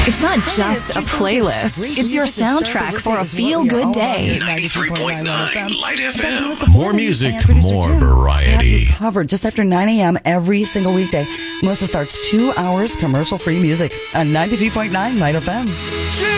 It's not just a playlist. It's your soundtrack for a feel-good day. 93.9 Light FM. More music, more variety. Covered just after 9 a.m. every single weekday. Melissa starts 2 hours commercial-free music on 93.9 Light FM.